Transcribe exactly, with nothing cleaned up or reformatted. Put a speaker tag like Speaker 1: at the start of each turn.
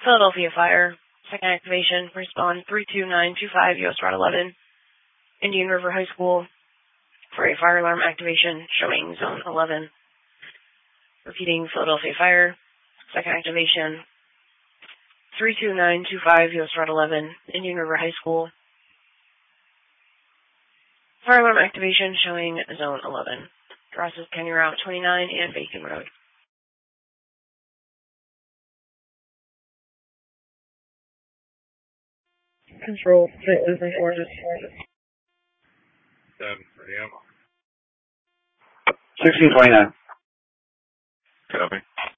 Speaker 1: Philadelphia Fire, second activation, respond three two nine two five U S Route eleven, Indian River High School, for a fire alarm activation showing Zone eleven. Repeating, Philadelphia Fire, second activation, three two nine two five U S Route eleven, Indian River High School, fire alarm activation showing Zone eleven. Crosses County Route twenty-nine and Bacon Road. Control, six four
Speaker 2: seven for the ammo.
Speaker 3: sixteen twenty-nine.
Speaker 2: Copy.